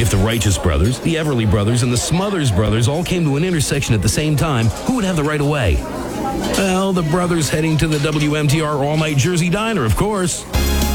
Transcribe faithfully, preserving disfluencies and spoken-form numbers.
If the Righteous Brothers, the Everly Brothers, and the Smothers Brothers all came to an intersection at the same time, who would have the right of way? Well, the brothers heading to the W M T R All-Night Jersey Diner, of course.